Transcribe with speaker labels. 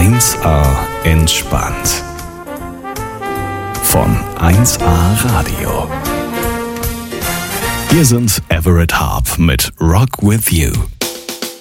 Speaker 1: 1A entspannt. Von 1A Radio. Hier sind Everett Harp mit Rock With You.